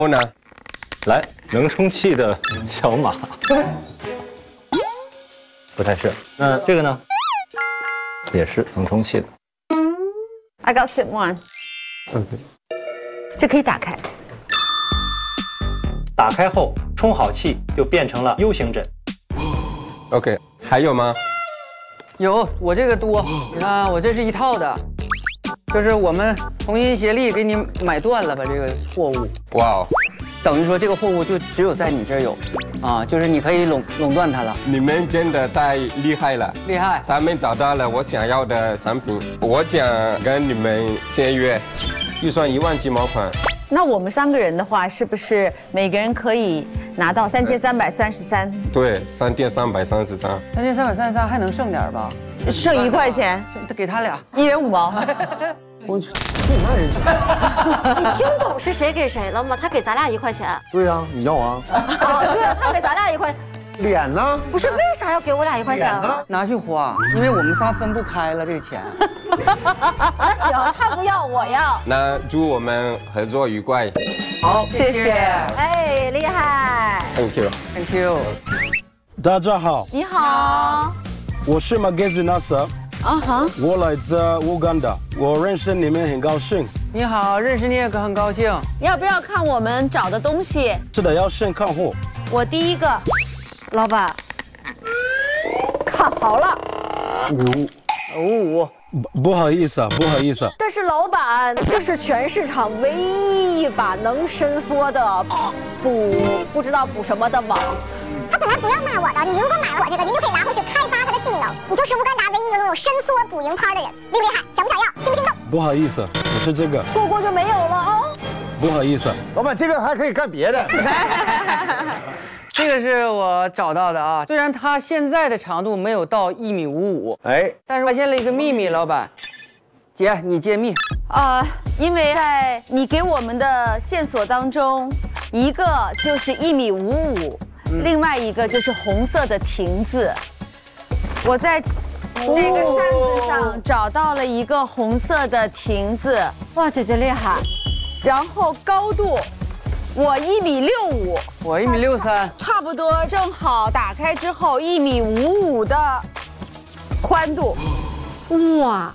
后呢？ 来，能充气的小马，不太是。那这个呢？也是能充气的。 I got sip one。这可以打开。 打开后充好气，就变成了 U 型枕。 OK， 还有吗？ 有，我这个多。你看，我这是一套的，就是我们同心协力给你买断了吧这个货物。 哇哦， 等于说这个货物就只有在你这儿有，啊，就是你可以垄断它了。 你们真的太厉害了！ 厉害！ 他们找到了我想要的产品，我想跟你们签约，预算1万鸡毛款。 那我们3个人的话，是不是每个人可以拿到3333？ 对，3333。 3333还能剩点吧？ 剩1块钱， 给他俩 1人5毛。 我去，你那人你听懂是谁给谁了吗？他给咱俩1块钱。 对呀，你要啊？ 啊，对啊，他给咱俩1块。 脸呢？ 不是，为啥要给我俩1块钱啊？ 拿去花，因为我们仨分不开了这个钱。 那行，他不要，我要。 那祝我们合作愉快。 好， 谢谢。 哎，厉害 Thank you。 ，Thank you。 大家好， 你好。 我是 Magezi Nasser， 我来自乌干达，我认识你们很高兴。 你好，认识你也很高兴。 要不要看我们找的东西？ 是的，要先看货。 我第一个，老板，看好了。 不好意思啊，不好意思。 但是老板，这是全市场唯一一把能伸缩的不知道补什么的网。 他本来不要卖我的，你如果买了我这个，您就可以拿回去开发他的技能。你就是乌干达唯一一个拥有伸缩捕蝇拍的人，厉不厉害？想不想要？心不心动？ 不好意思，我是这个。 错过就没有了哦。 不好意思， 老板，这个还可以干别的。 这个是我找到的啊，虽然它现在的长度没有到1.55米， 哎， 但是发现了一个秘密，老板，姐你揭秘。 因为在你给我们的线索当中，一个就是1.55米，另外一个就是红色的亭子。我在这个扇子上找到了一个红色的亭子， 哇，姐姐厉害。 然后高度我1.65米， 我1.63米， 差不多正好。打开之后1.55米的宽度，哇！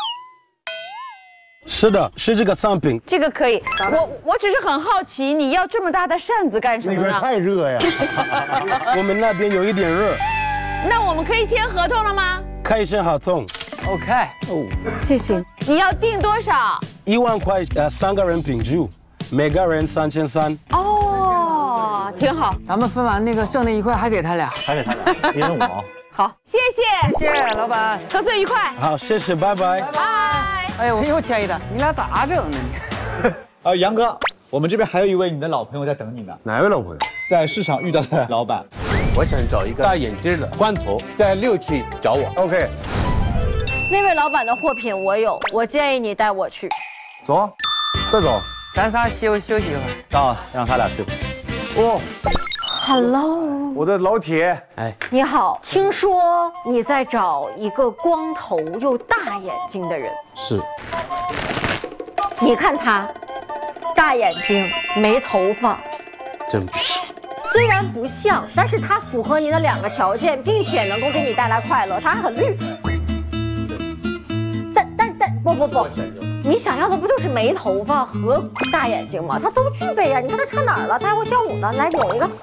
是的，是这个商品。 这个可以。我只是很好奇，你要这么大的扇子干什么那边呢？ 太热呀。 我们那边有一点热。 那我们可以签合同了吗？ 可以签合同。 OK。 谢谢。你要定多少 ？1万块，3个人平均，每个人3300。 哦，挺好。 咱们分完那个剩那1块还给他俩， 还给他俩1人5毛。 好，谢谢， 谢谢老板， 合作愉快。 好，谢谢，拜拜。 拜。 哎呦，我又签一单，你俩咋整呢？ 杨哥，我们这边还有一位你的老朋友在等你呢。 哪位老朋友？ 在市场遇到的老板。 我想找一个大眼睛的光头，在6区找我。 OK。 那位老板的货品我有，我建议你带我去。 走，再走。 咱仨休息一会儿。 让他俩去。 哦 ，Hello， 我的老铁。 哎， 你好，听说你在找一个光头又大眼睛的人。 是。 你看他，大眼睛，没头发， 真不像。 虽然不像，但是他符合你的2个条件，并且能够给你带来快乐。他还很绿。但不，你想要的不就是没头发和大眼睛吗？他都具备呀！你看他差哪儿了？他还会跳舞呢，来扭一个。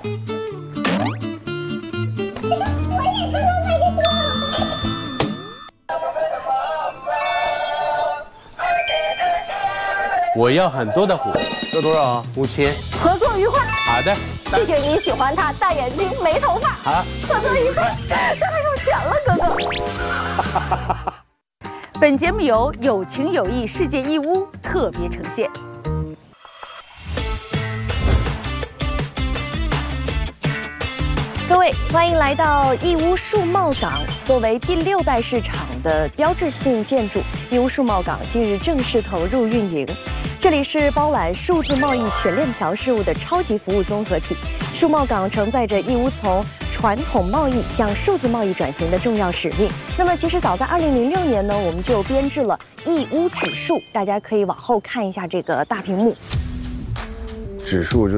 我要很多的虎， 要多少啊 ？5000。 合作愉快。 好的。 谢谢你喜欢他，大眼睛，没头发。 好， 合作愉快。这还有钱了，哥哥。 本节目由有情有义世界义乌特别呈现。 各位，欢迎来到义乌数贸港。作为第6代市场的标志性建筑，义乌数贸港近日正式投入运营。这里是包揽数字贸易全链条事务的超级服务综合体。数贸港承载着义乌从传统贸易向数字贸易转型的重要使命。那么，其实早在2006年呢，我们就编制了义乌指数，大家可以往后看一下这个大屏幕。 指数就